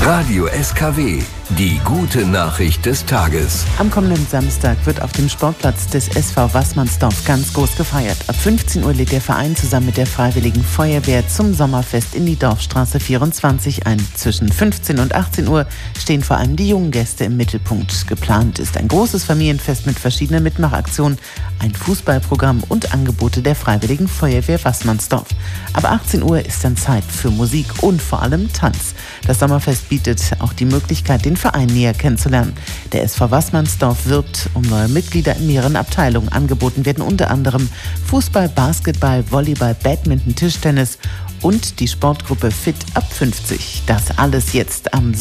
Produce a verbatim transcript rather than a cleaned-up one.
Radio S K W, die gute Nachricht des Tages. Am kommenden Samstag wird auf dem Sportplatz des S V Waßmannsdorf ganz groß gefeiert. Ab fünfzehn Uhr lädt der Verein zusammen mit der Freiwilligen Feuerwehr zum Sommerfest in die Dorfstraße vierundzwanzig ein. Zwischen fünfzehn und achtzehn Uhr stehen vor allem die jungen Gäste im Mittelpunkt. Geplant ist ein großes Familienfest mit verschiedenen Mitmachaktionen, ein Fußballprogramm und Angebote der Freiwilligen Feuerwehr Waßmannsdorf. Ab achtzehn Uhr ist dann Zeit für Musik und vor allem Tanz. Das Sommerfest bietet auch die Möglichkeit, den Verein näher kennenzulernen. Der S V Waßmannsdorf wirbt um neue Mitglieder in mehreren Abteilungen. Angeboten werden unter anderem Fußball, Basketball, Volleyball, Badminton, Tischtennis und die Sportgruppe Fit ab fünfzig. Das alles jetzt am